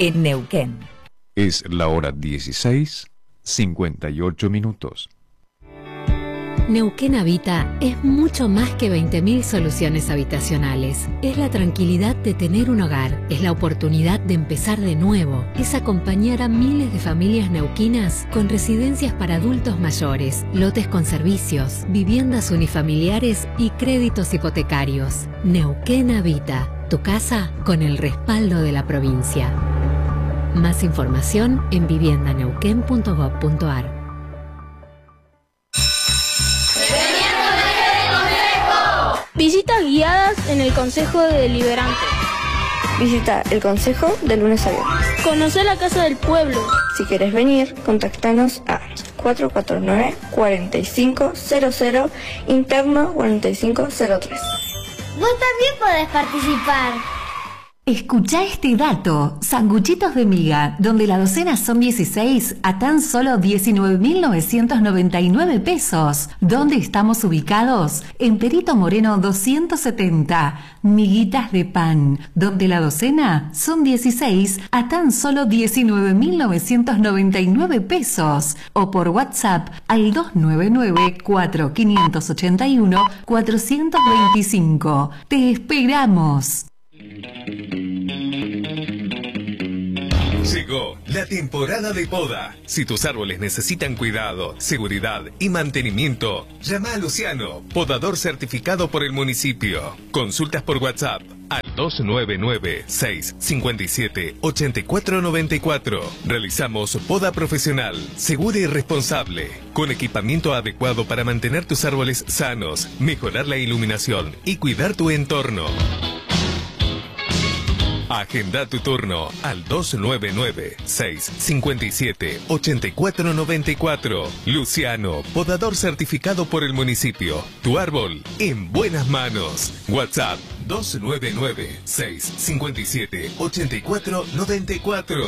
en Neuquén. Es la hora 16:58. Neuquén Habita es mucho más que 20.000 soluciones habitacionales. Es la tranquilidad de tener un hogar, es la oportunidad de empezar de nuevo, es acompañar a miles de familias neuquinas con residencias para adultos mayores, lotes con servicios, viviendas unifamiliares y créditos hipotecarios. Neuquén Habita, tu casa con el respaldo de la provincia. Más información en viviendaneuquén.gov.ar. Visitas guiadas en el Consejo Deliberante. Visita el Consejo de lunes a viernes. Conocer la Casa del Pueblo. Si querés venir, contactanos a 449-4500, interno 4503. Vos también podés participar. Escuchá este dato. Sanguchitos de miga, donde la docena son 16 a tan solo 19.999 pesos. ¿Dónde estamos ubicados? En Perito Moreno 270. Miguitas de pan, donde la docena son 16 a tan solo 19.999 pesos. O por WhatsApp al 299-4581-425. Te esperamos. Llegó la temporada de poda. Si tus árboles necesitan cuidado, seguridad y mantenimiento, llama a Luciano, podador certificado por el municipio. Consultas por WhatsApp al 299-657-8494. Realizamos poda profesional, segura y responsable, con equipamiento adecuado para mantener tus árboles sanos, mejorar la iluminación y cuidar tu entorno. Agenda tu turno al 299-657-8494. Luciano, podador certificado por el municipio. Tu árbol en buenas manos. WhatsApp 299-657-8494.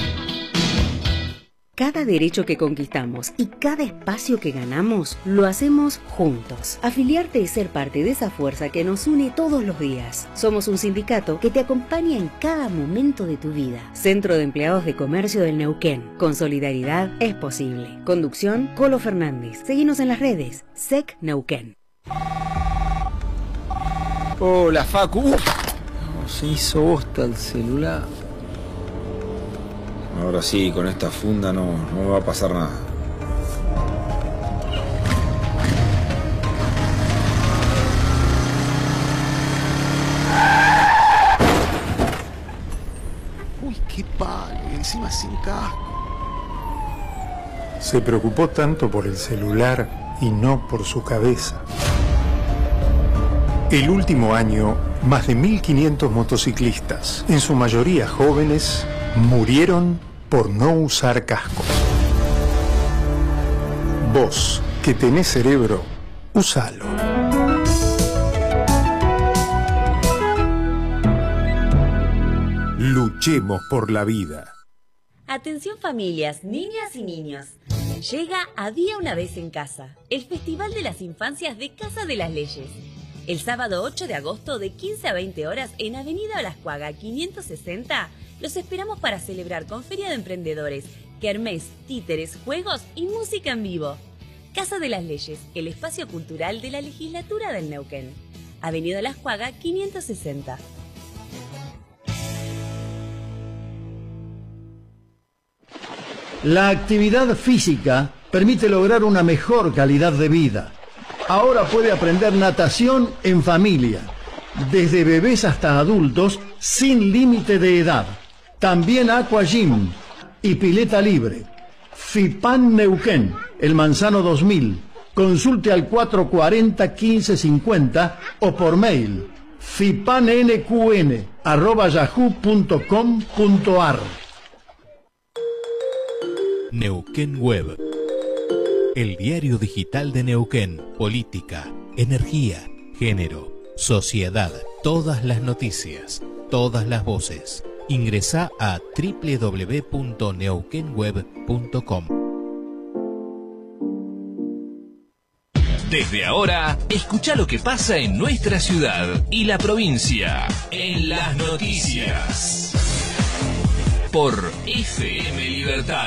Cada derecho que conquistamos y cada espacio que ganamos, lo hacemos juntos. Afiliarte y ser parte de esa fuerza que nos une todos los días. Somos un sindicato que te acompaña en cada momento de tu vida. Centro de Empleados de Comercio del Neuquén. Con solidaridad es posible. Conducción, Colo Fernández. Seguinos en las redes. SEC Neuquén. Hola, Facu. Se hizo bosta el celular. Ahora sí, con esta funda no me va a pasar nada. Uy, qué palo, y encima sin casco. Se preocupó tanto por el celular y no por su cabeza. El último año, más de 1.500 motociclistas, en su mayoría jóvenes, murieron por no usar casco. Vos, que tenés cerebro, usalo. Luchemos por la vida. Atención familias, niñas y niños. Llega a Día Una Vez en Casa, el Festival de las Infancias de Casa de las Leyes. El sábado 8 de agosto de 15 a 20 horas en Avenida Olascuaga 560, los esperamos para celebrar con Feria de Emprendedores, kermés, títeres, juegos y música en vivo. Casa de las Leyes, el espacio cultural de la Legislatura del Neuquén. Avenida Olascuaga 560. La actividad física permite lograr una mejor calidad de vida. Ahora puede aprender natación en familia, desde bebés hasta adultos, sin límite de edad. También Aqua Gym y pileta libre. FIPAN Neuquén, El Manzano 2000. Consulte al 440-1550 o por mail fipanNQN@yahoo.com.ar. Neuquén Web. El diario digital de Neuquén. Política, energía, género, sociedad. Todas las noticias, todas las voces. Ingresá a www.neuquenweb.com. Desde ahora, escucha lo que pasa en nuestra ciudad y la provincia en las noticias. por FM Libertad.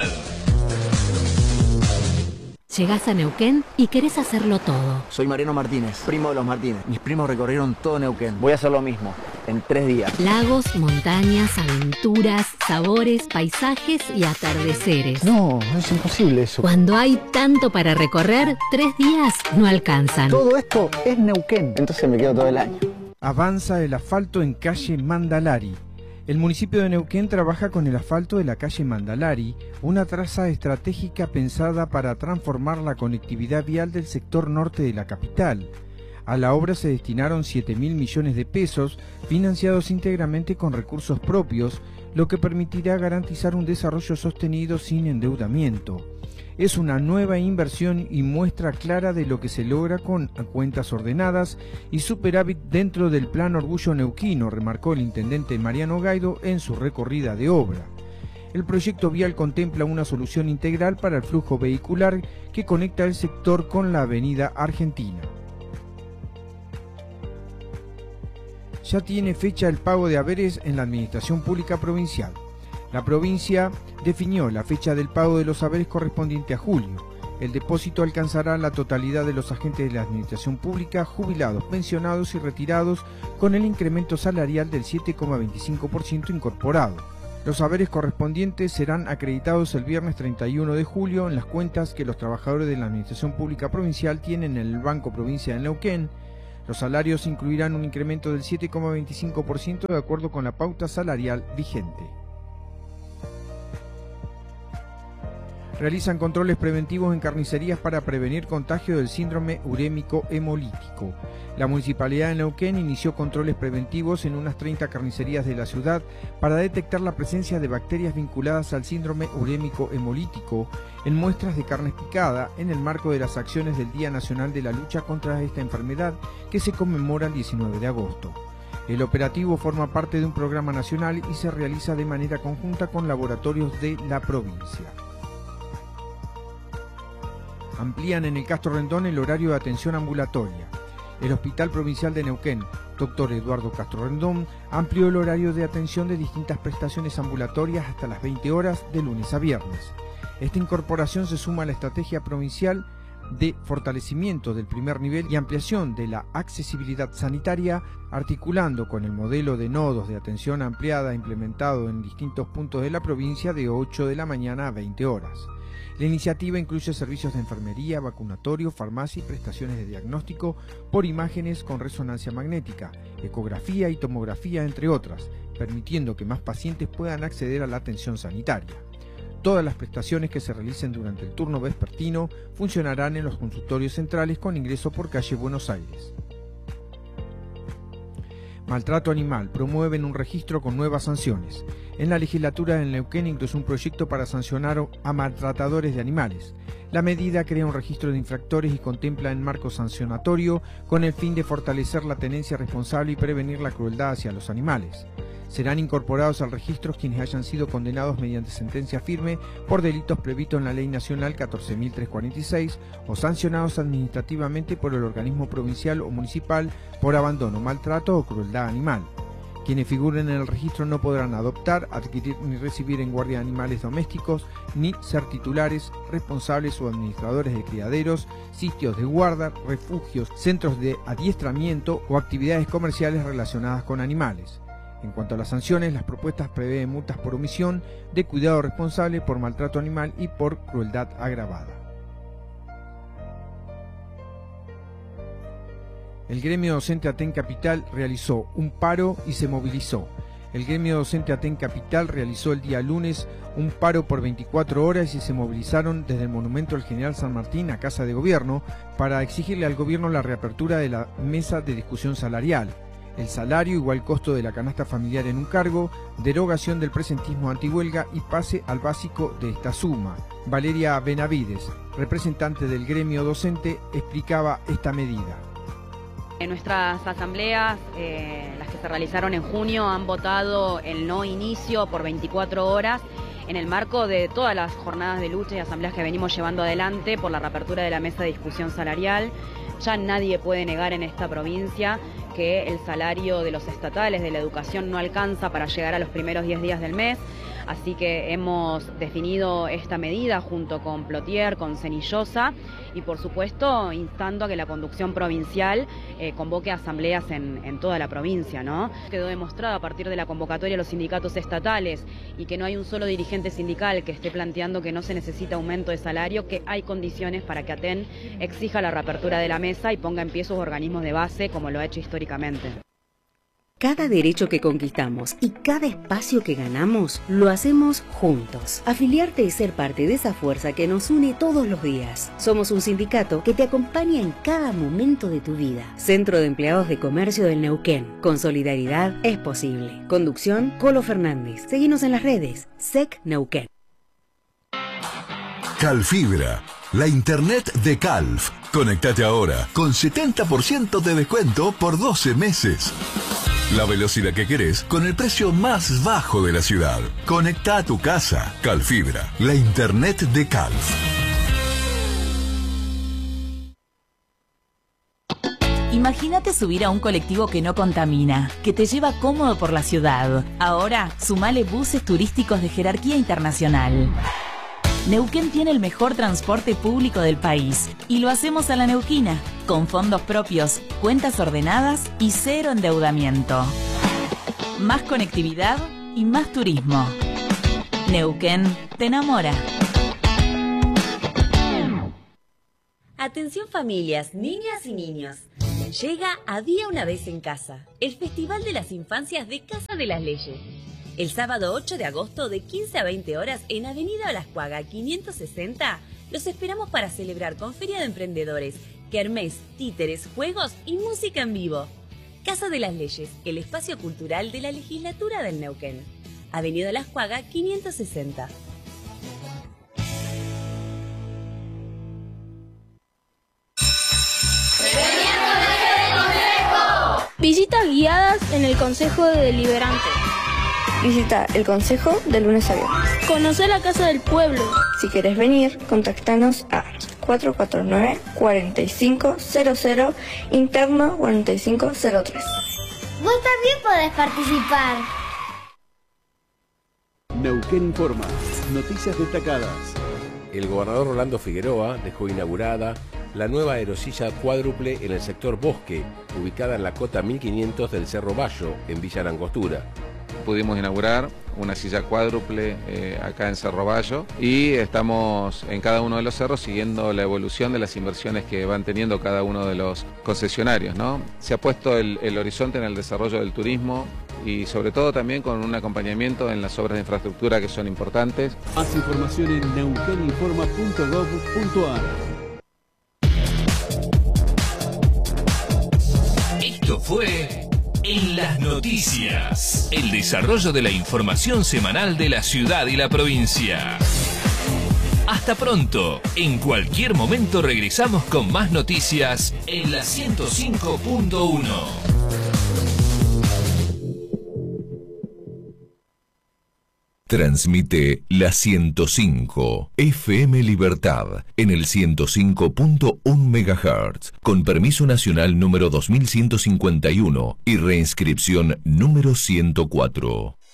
Llegás a Neuquén y querés hacerlo todo. Soy Mariano Martínez, primo de los Martínez. Mis primos recorrieron todo Neuquén. Voy a hacer lo mismo, en 3 días. Lagos, montañas, aventuras, sabores, paisajes y atardeceres. No, es imposible eso. Cuando hay tanto para recorrer, 3 días no alcanzan. Todo esto es Neuquén. Entonces me quedo todo el año. Avanza el asfalto en calle Mandalari. El municipio de Neuquén trabaja con el asfalto de la calle Mandalari, una traza estratégica pensada para transformar la conectividad vial del sector norte de la capital. A la obra se destinaron 7.000 millones de pesos, financiados íntegramente con recursos propios, lo que permitirá garantizar un desarrollo sostenido sin endeudamiento. Es una nueva inversión y muestra clara de lo que se logra con cuentas ordenadas y superávit dentro del Plan Orgullo Neuquino, remarcó el intendente Mariano Gaido en su recorrida de obra. El proyecto vial contempla una solución integral para el flujo vehicular que conecta el sector con la avenida Argentina. Ya tiene fecha el pago de haberes en la Administración Pública Provincial. La provincia definió la fecha del pago de los haberes correspondiente a julio. El depósito alcanzará la totalidad de los agentes de la administración pública, jubilados, pensionados y retirados, con el incremento salarial del 7,25% incorporado. Los haberes correspondientes serán acreditados el viernes 31 de julio en las cuentas que los trabajadores de la administración pública provincial tienen en el Banco Provincia de Neuquén. Los salarios incluirán un incremento del 7,25% de acuerdo con la pauta salarial vigente. Realizan controles preventivos en carnicerías para prevenir contagio del síndrome urémico hemolítico. La Municipalidad de Neuquén inició controles preventivos en unas 30 carnicerías de la ciudad para detectar la presencia de bacterias vinculadas al síndrome urémico hemolítico en muestras de carne picada en el marco de las acciones del Día Nacional de la Lucha contra esta enfermedad que se conmemora el 19 de agosto. El operativo forma parte de un programa nacional y se realiza de manera conjunta con laboratorios de la provincia. Amplían en el Castro Rendón el horario de atención ambulatoria. El Hospital Provincial de Neuquén, Dr. Eduardo Castro Rendón, amplió el horario de atención de distintas prestaciones ambulatorias hasta las 20 horas de lunes a viernes. Esta incorporación se suma a la estrategia provincial de fortalecimiento del primer nivel y ampliación de la accesibilidad sanitaria, articulando con el modelo de nodos de atención ampliada implementado en distintos puntos de la provincia de 8 de la mañana a 20 horas. La iniciativa incluye servicios de enfermería, vacunatorio, farmacia y prestaciones de diagnóstico por imágenes con resonancia magnética, ecografía y tomografía, entre otras, permitiendo que más pacientes puedan acceder a la atención sanitaria. Todas las prestaciones que se realicen durante el turno vespertino funcionarán en los consultorios centrales con ingreso por calle Buenos Aires. Maltrato animal. Promueven un registro con nuevas sanciones. En la legislatura del Neuquén ingresó un proyecto para sancionar a maltratadores de animales. La medida crea un registro de infractores y contempla el marco sancionatorio con el fin de fortalecer la tenencia responsable y prevenir la crueldad hacia los animales. Serán incorporados al registro quienes hayan sido condenados mediante sentencia firme por delitos previstos en la Ley Nacional 14.346 o sancionados administrativamente por el organismo provincial o municipal por abandono, maltrato o crueldad animal. Quienes figuren en el registro no podrán adoptar, adquirir ni recibir en guardia animales domésticos, ni ser titulares, responsables o administradores de criaderos, sitios de guarda, refugios, centros de adiestramiento o actividades comerciales relacionadas con animales. En cuanto a las sanciones, las propuestas prevén multas por omisión, de cuidado responsable, por maltrato animal y por crueldad agravada. El gremio docente Aten Capital realizó un paro y se movilizó. El gremio docente Aten Capital realizó el día lunes un paro por 24 horas y se movilizaron desde el Monumento al General San Martín a Casa de Gobierno para exigirle al gobierno la reapertura de la mesa de discusión salarial, el salario igual costo de la canasta familiar en un cargo, derogación del presentismo antihuelga y pase al básico de esta suma. Valeria Benavides, representante del gremio docente, explicaba esta medida. En nuestras asambleas, las que se realizaron en junio, han votado el no inicio por 24 horas en el marco de todas las jornadas de lucha y asambleas que venimos llevando adelante por la reapertura de la mesa de discusión salarial. Ya nadie puede negar en esta provincia que el salario de los estatales de la educación no alcanza para llegar a los primeros 10 días del mes. Así que hemos definido esta medida junto con Plotier, con Cenillosa y por supuesto instando a que la conducción provincial convoque asambleas en toda la provincia, ¿no? Quedó demostrado a partir de la convocatoria de los sindicatos estatales y que no hay un solo dirigente sindical que esté planteando que no se necesita aumento de salario, que hay condiciones para que ATEN exija la reapertura de la mesa y ponga en pie sus organismos de base como lo ha hecho históricamente. Cada derecho que conquistamos y cada espacio que ganamos, lo hacemos juntos. Afiliarte y ser parte de esa fuerza que nos une todos los días. Somos un sindicato que te acompaña en cada momento de tu vida. Centro de Empleados de Comercio del Neuquén. Con solidaridad es posible. Conducción, Colo Fernández. Seguinos en las redes. SEC Neuquén. Calfibra, la internet de Calf. Conectate ahora con 70% de descuento por 12 meses. La velocidad que querés con el precio más bajo de la ciudad. Conecta a tu casa. Calfibra, la internet de Calf. Imagínate subir a un colectivo que no contamina, que te lleva cómodo por la ciudad. Ahora, sumale buses turísticos de jerarquía internacional. Neuquén tiene el mejor transporte público del país y lo hacemos a la neuquina, con fondos propios, cuentas ordenadas y cero endeudamiento. Más conectividad y más turismo. Neuquén te enamora. Atención familias, niñas y niños. Llega a Día una vez en casa, el Festival de las Infancias de Casa de las Leyes. El sábado 8 de agosto de 15 a 20 horas en Avenida Olascuaga 560, los esperamos para celebrar con Feria de Emprendedores, kermés, títeres, juegos y música en vivo. Casa de las Leyes, el espacio cultural de la Legislatura del Neuquén. Avenida Olascuaga 560. Visitas guiadas en el Consejo Deliberante. Visita el Consejo de lunes a viernes. Conocer la Casa del Pueblo. Si querés venir, contactanos a 449-4500, interno 4503. Vos también podés participar. Neuquén Informa. Noticias destacadas. El gobernador Rolando Figueroa dejó inaugurada la nueva aerosilla cuádruple en el sector Bosque, ubicada en la cota 1500 del Cerro Bayo, en Villa Langostura. Pudimos inaugurar una silla cuádruple acá en Cerro Bayo y estamos en cada uno de los cerros siguiendo la evolución de las inversiones que van teniendo cada uno de los concesionarios, ¿no? Se ha puesto el horizonte en el desarrollo del turismo y sobre todo también con un acompañamiento en las obras de infraestructura que son importantes. Más información en neuqueninforma.gov.ar. Esto fue En las Noticias, el desarrollo de la información semanal de la ciudad y la provincia. Hasta pronto. En cualquier momento regresamos con más noticias en la 105.1. Transmite la 105 FM Libertad en el 105.1 MHz con permiso nacional número 2151 y reinscripción número 104.